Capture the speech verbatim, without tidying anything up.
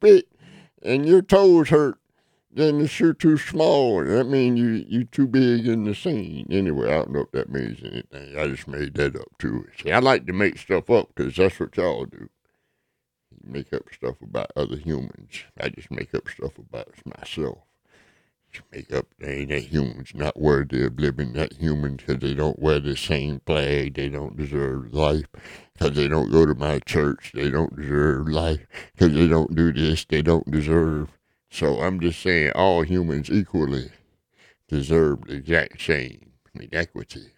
spit and your toes hurt, then it's you're too small. And that means you you too big in the scene. Anyway, I don't know if that means anything. I just made that up too. See, I like to make stuff up because that's what y'all do. You make up stuff about other humans. I just make up stuff about myself. Make up saying that humans not worthy of living, that humans because they don't wear the same flag, they don't deserve life, because they don't go to my church, they don't deserve life, because they don't do this, they don't deserve. So I'm just saying all humans equally deserve the exact same, I mean, equity.